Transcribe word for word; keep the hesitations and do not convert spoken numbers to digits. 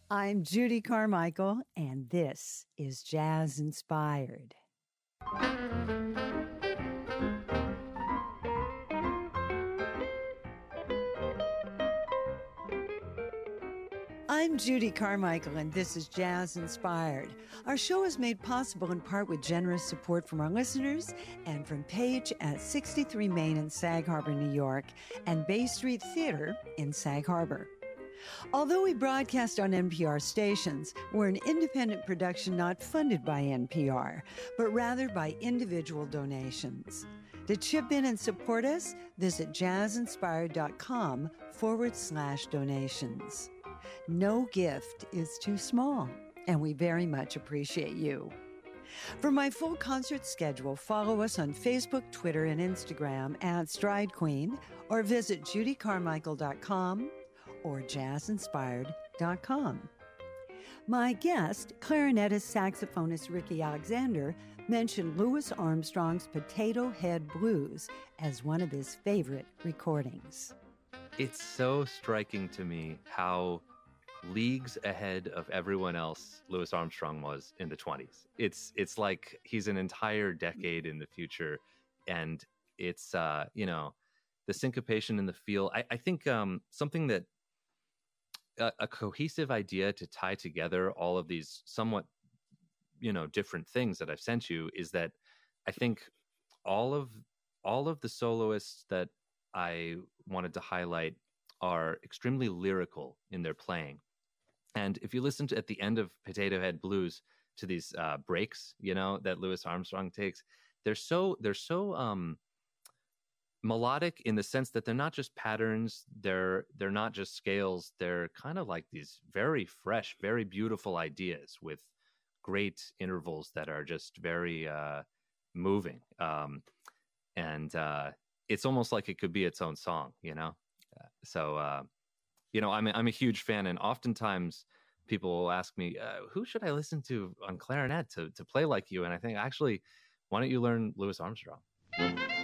I'm Judy Carmichael, and this is Jazz Inspired. I'm Judy Carmichael, and this is Jazz Inspired. Our show is made possible in part with generous support from our listeners and from Page at sixty-three Main in Sag Harbor, New York, and Bay Street Theater in Sag Harbor. Although we broadcast on N P R stations, we're an independent production not funded by N P R, but rather by individual donations. To chip in and support us, visit jazzinspired.com forward slash donations. No gift is too small, and we very much appreciate you. For my full concert schedule, follow us on Facebook, Twitter, and Instagram at Stride Queen, or visit judy carmichael dot com or jazz inspired dot com. My guest, clarinetist saxophonist Ricky Alexander, mentioned Louis Armstrong's Potato Head Blues as one of his favorite recordings. It's so striking to me how leagues ahead of everyone else Louis Armstrong was in the twenties. It's it's like he's an entire decade in the future, and it's uh, you know, the syncopation in the feel. I, I think um, something that a, a cohesive idea to tie together all of these somewhat, you know, different things that I've sent you is that I think all of all of the soloists that I wanted to highlight are extremely lyrical in their playing. And if you listen to at the end of Potato Head Blues to these uh, breaks, you know, that Louis Armstrong takes, they're so they're so um, melodic in the sense that they're not just patterns, they're they're not just scales, they're kind of like these very fresh, very beautiful ideas with great intervals that are just very uh, moving. Um, and uh, it's almost like it could be its own song, you know? Uh, so, uh, you know, I'm a, I'm a huge fan, and oftentimes people will ask me, uh, who should I listen to on clarinet to, to play like you? And I think, actually, why don't you learn Louis Armstrong?